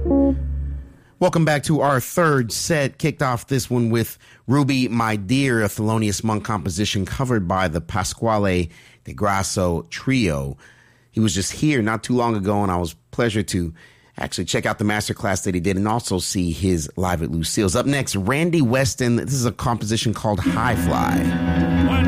Welcome back to our third set. Kicked off this one with Ruby, My Dear, a Thelonious Monk composition covered by the Pasquale de Grasso Trio. He was just here not too long ago, and I was pleasure to actually check out the masterclass that he did and also see his live at Lucille's. Up next, Randy Weston. This is a composition called High Fly.